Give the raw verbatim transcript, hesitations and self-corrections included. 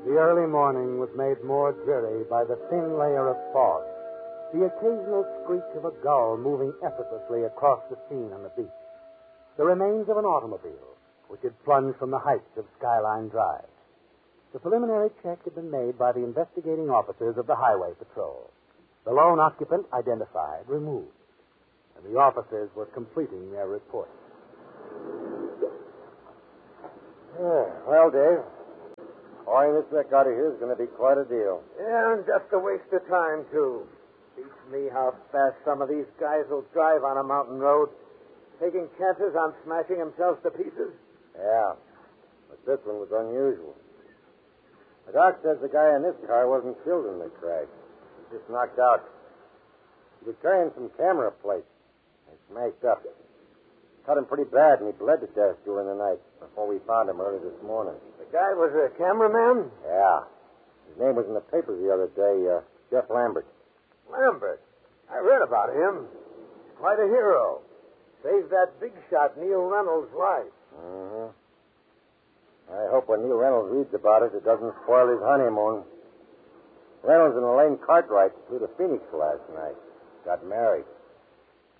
The early morning was made more dreary by the thin layer of fog, the occasional screech of a gull moving effortlessly across the scene on the beach, the remains of an automobile which had plunged from the heights of Skyline Drive. The preliminary check had been made by the investigating officers of the Highway Patrol. The lone occupant identified, removed, and the officers were completing their report. Yeah, well, Dave, hauling this wreck out of here is going to be quite a deal. Yeah, and just a waste of time, too. Beats me how fast some of these guys will drive on a mountain road, taking chances on smashing themselves to pieces. Yeah, but this one was unusual. The doc says the guy in this car wasn't killed in the crash. He was just knocked out. He was carrying some camera plates. They smashed up. Cut him pretty bad, and he bled to death during the night before we found him early this morning. The guy was a cameraman? Yeah. His name was in the papers the other day, uh, Jeff Lambert. Lambert? I read about him. Quite a hero. Saved that big shot Neil Reynolds' life. Mm-hmm. I hope when Neil Reynolds reads about it, it doesn't spoil his honeymoon. Reynolds and Elaine Cartwright flew to Phoenix last night. Got married.